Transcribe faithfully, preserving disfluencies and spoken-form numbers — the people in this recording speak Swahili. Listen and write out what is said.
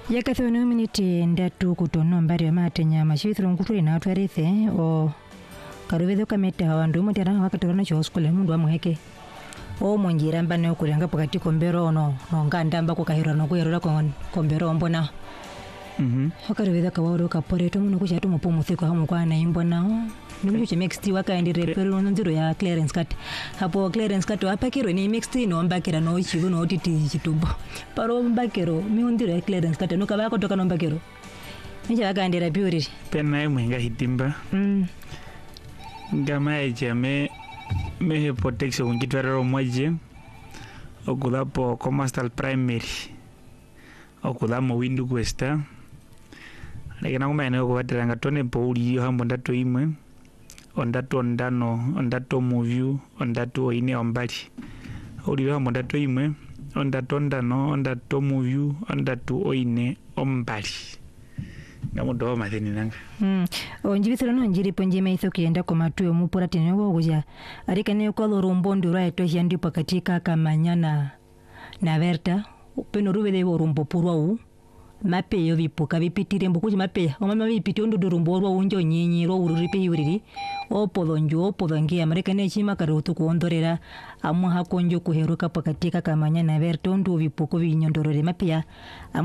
Yakatho no minute ndatu kutono mbari amatenya mashithro nkutwe na atwarithe o karuvetho kamete hawandu mutera wakatokana cho skole mundu amuheke o monjira mbane okulenga pakati kombero no no ngandamba ko kahira no kuyerora ko kombero mbona mhm hakaruvetho kawaro kapore to muno kucha to mupumuthiko hamu kwa na imbona nimucho che next wakaendere pero nziro ya clearance cut hapo clearance cut apakiro ni next no mbakira no chivu no titi chitumbo paro mbakiro mi ndiro ya clearance cut no kabako toka no mbakiro nje wakaendera purity pena mwenga hitimba mm ngama ejame me protection ngitwero mwaje okulapo coastal primary okulamo windu kwesta lekena kumene okubateranga tone pauli hambo ndato imwe ondato ndano ondato movie ondato ine ombali uli hambo ndato imwe ondato ndano ondato movie ondato oine ombali ngamudo matheni nanga mm onjibisira no njiri ponje maitho kienda ko matuyo mupura tenyo kuja arikane ko lorombo ndura eto hyandi pakati ka kamanyana na verta peno rubede borombo purwa u mape yo bipuka bipitire mbukuji mape omama bipitio ndo dorombo rwa unjo nyenyi ro ururipe yuriri opodonjo opodonge amerikane chima karutu kuondorera amwa hakonjo kuheruka pakati ka kamanyana verta ndo bipuko binyondorore mapia